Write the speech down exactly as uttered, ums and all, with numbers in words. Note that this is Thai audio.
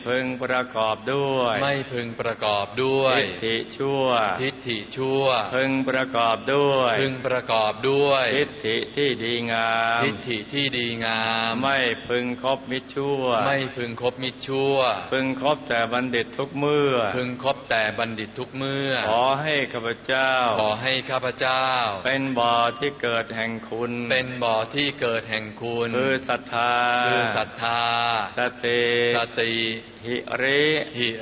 พึงประกอบด้วยไม่พึงประกอบด้วยทิฏฐิชั่วทิฏฐิชั่วพึงประกอบด้วยพึงประกอบด้วยทิฏฐิที่ดีงามทิฏฐิที่ดีงามไม่พึงคบมิตรชั่วไม่พึงคบมิตรชั่วพึงคบแต่บัณฑิตทุกเมื่อพึงคบแต่บัณฑิตทุกเมื่อขอให้ข้าพเจ้าขอให้ข้าพเจ้าเป็นบ่อที่เกิดแห่งคุณเป็นบ่อที่เกิดแห่งคุณคือศรัทธาคือศรัทธาสติสติหิริหิ